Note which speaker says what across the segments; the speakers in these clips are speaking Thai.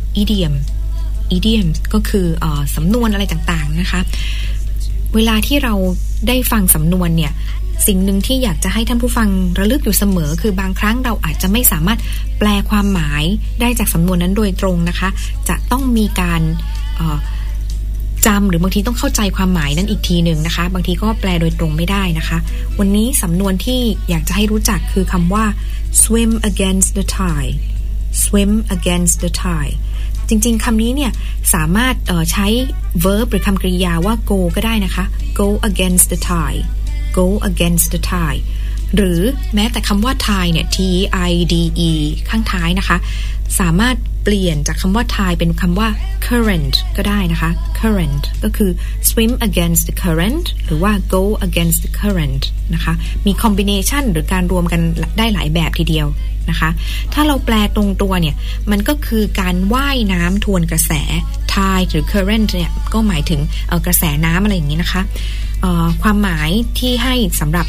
Speaker 1: idiom ก็คือสำนวนอะไรต่างๆนะคะเวลาที่เราได้ฟังสำนวนเนี่ยสิ่งหนึ่งที่อยากจะให้ท่านผู้ฟังระลึกอยู่เสมอคือบางครั้งเราอาจจะไม่สามารถแปลความหมายได้จากสำนวนนั้นโดยตรงนะคะจะต้องมีการจำหรือบางทีต้องเข้าใจความหมายนั้นอีกทีหนึ่งนะคะบางทีก็แปลโดยตรงไม่ได้นะคะวันนี้สำนวนที่อยากจะให้รู้จักคือคำว่า swim against the tide swim against the tide จริงๆคำนี้เนี่ยสามารถใช้ verb หรือคำกริยาว่า go ก็ได้นะคะ go against the tide go against the tide หรือแม้แต่คำว่า tide เนี่ย t-i-d-e ข้างท้ายนะคะสามารถเปลี่ยนจากคำว่า tide เป็นคำว่า current ก็ได้นะคะ current ก็คือ swim against the current หรือว่า go against the current นะคะมี combination หรือการรวมกันได้หลายแบบทีเดียวนะคะถ้าเราแปลตรงตัวเนี่ยมันก็คือการว่ายน้ำทวนกระแส tide หรือ current เนี่ยก็หมายถึงกระแสน้ำอะไรอย่างนี้นะคะความหมายที่ให้สำหรับ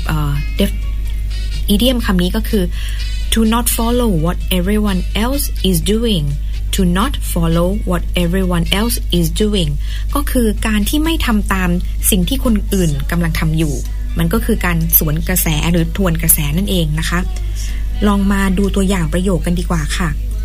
Speaker 1: idiom คำนี้ก็คือ to not follow what everyone else is doing to not follow what everyone else is doing ก็คือการที่ไม่ทำตามสิ่งที่คนอื่นกำลังทำอยู่มันก็คือการสวนกระแสหรือทวนกระแสนั่นเองนะคะลองมาดูตัวอย่างประโยคกันดีกว่าค่ะ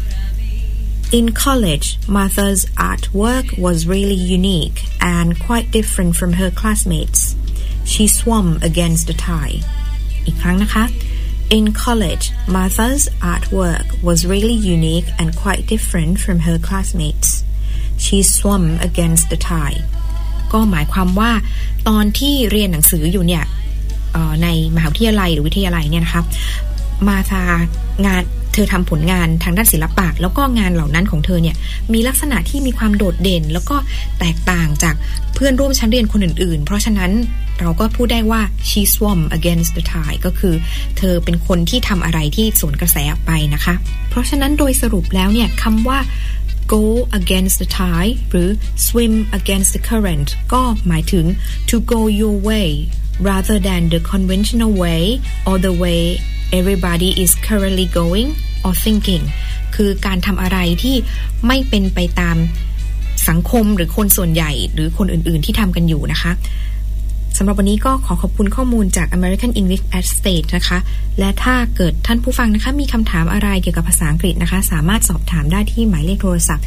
Speaker 1: In college, Martha's artwork was really unique and quite different from her classmates. She swam against the tide. อีกครั้งนะคะIn college, Martha's artwork was really unique and quite different from her classmates. She swam against the tide. ก็หมายความว่าตอนที่เรียนหนังสืออยู่เนี่ยในมหาวิทยาลัยหรือวิทยาลัยเนี่ยนะคะมาธางานเธอทำผลงานทางด้านศิลปะแล้วก็งานเหล่านั้นของเธอเนี่ยมีลักษณะที่มีความโดดเด่นแล้วก็แตกต่างจากเพื่อนร่วมชั้นเรียนคนอื่นๆเพราะฉะนั้นเราก็พูดได้ว่า she swam against the tide ก็คือเธอเป็นคนที่ทำอะไรที่สวนกระแสออกไปนะคะเพราะฉะนั้นโดยสรุปแล้วเนี่ยคำว่า go against the tide หรือ swim against the current ก็หมายถึง to go your way rather than the conventional way or the way everybody is currently going or thinking คือการทำอะไรที่ไม่เป็นไปตามสังคมหรือคนส่วนใหญ่หรือคนอื่นๆที่ทำกันอยู่นะคะสำหรับวันนี้ก็ขอบคุณข้อมูลจาก American English at State นะคะและถ้าเกิดท่านผู้ฟังนะคะมีคำถามอะไรเกี่ยวกับภาษาอังกฤษนะคะสามารถสอบถามได้ที่หมายเลขโทรศัพท์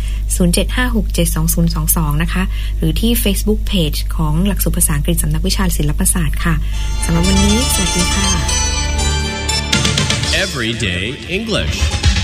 Speaker 1: 0756720022นะคะหรือที่ Facebook Page ของหลักสูตรภาษาอังกฤษสำนักวิชาศิลปศาสตร์ค่ะสำหรับวันนี้สวัสดีค่ะ
Speaker 2: Everyday English